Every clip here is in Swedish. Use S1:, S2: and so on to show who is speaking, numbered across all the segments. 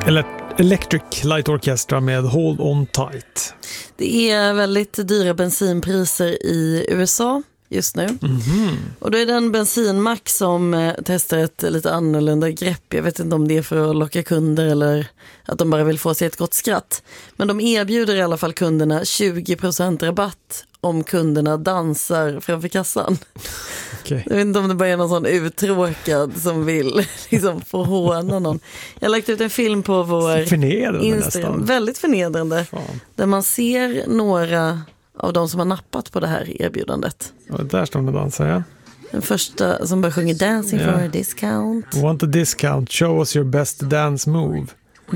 S1: Electric Light Orchestra med Hold On Tight.
S2: Det är väldigt dyra bensinpriser i USA just nu. Och då är det en bensinmack som testar ett lite annorlunda grepp. Jag vet inte om det är för att locka kunder eller att de bara vill få sig ett gott skratt. Men de erbjuder i alla fall kunderna 20% rabatt om kunderna dansar framför kassan.
S1: Okay.
S2: Jag vet inte om det bara är någon sån uttråkad som vill liksom få håna någon. Jag har lagt ut en film på vår Instagram. Nästan. Väldigt förnedrande. Fan. Där man ser några av de som har nappat på det här erbjudandet.
S1: Och där står de och dansar, ja.
S2: Den första som bara sjunger Dancing for a discount.
S1: Want a discount, show us your best dance move.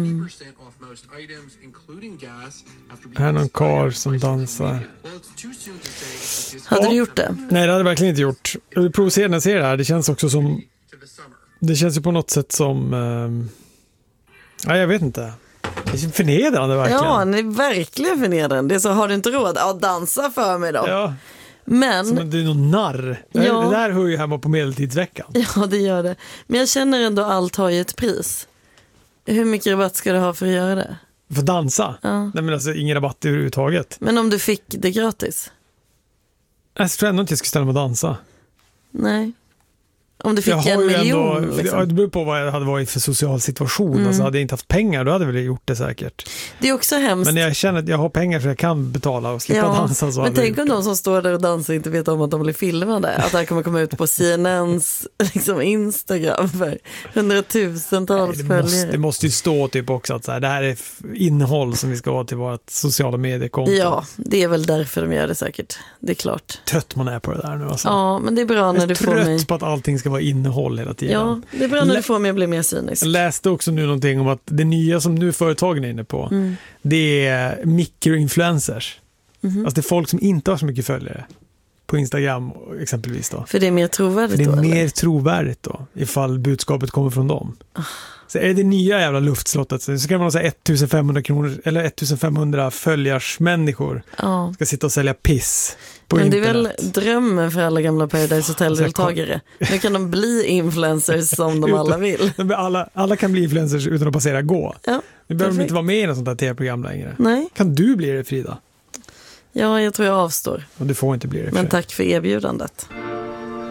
S1: Här är någon karl som dansar.
S2: Hade du gjort det?
S1: Nej, det hade jag verkligen inte gjort. Jag vill provocera när jag ser det här. Det känns också som... Det känns ju på något sätt som... jag vet inte. Det är förnedrande verkligen.
S2: Ja, det är verkligen förnedrande. Det är så, har du inte råd? Ja, dansa för mig då.
S1: Ja.
S2: Men...
S1: Som det är någon narr. Ja. Det där hör ju hemma på medeltidsveckan.
S2: Ja, det gör det. Men jag känner ändå allt har ju ett pris. Hur mycket rabatt ska du ha för att göra det?
S1: För att dansa?
S2: Ja.
S1: Nej, men alltså ingen rabatt överhuvudtaget.
S2: Men om du fick det gratis?
S1: Jag tror ändå inte jag skulle ställa mig och dansa.
S2: Nej. Om du fick 1 miljon
S1: ändå,
S2: liksom.
S1: Det beror på vad jag hade varit för social situation. Alltså hade jag inte haft pengar, då hade jag väl gjort det säkert.
S2: Det är också hemskt.
S1: Men jag känner att jag har pengar så jag kan betala och slippa dansa. Så
S2: men tänk om de som står där och dansar inte vet om att de blir filmade. Att det här kommer komma ut på CNNs liksom, Instagram för 100,000-tals följare.
S1: Det måste ju stå typ också att så här, det här är innehåll som vi ska ha till vårt sociala mediekonto.
S2: Ja, det är väl därför de gör det säkert. Det är klart.
S1: Trött man är på det där nu alltså.
S2: Ja, men det är bra när du får mig...
S1: trött på att allting ska vara innehåll hela tiden.
S2: Ja, det är bra när du får mig att bli mer cynisk.
S1: Jag läste också nu någonting om att det nya som nu företagen är inne på, det är mikroinfluencers. Alltså det är folk som inte har så mycket följare på Instagram exempelvis då.
S2: För det är mer trovärdigt då?
S1: Det är mer trovärdigt då, ifall budskapet kommer från dem. Så är det nya jävla luftslottet så ska man ha så 1500 kronor eller 1500 följarsmänniskor ska sitta och sälja piss på
S2: men
S1: internet.
S2: Det är väl drömmen för alla gamla Paradise Hotel-deltagare. Nu kan de bli influencers som de alla vill.
S1: Alla kan bli influencers utan att passera gå.
S2: Ja,
S1: nu behöver de inte vara med i något sånt här tv-program längre.
S2: Nej.
S1: Kan du bli det, Frida?
S2: Ja, jag tror jag avstår.
S1: Och du får inte bli det.
S2: Men tack för erbjudandet.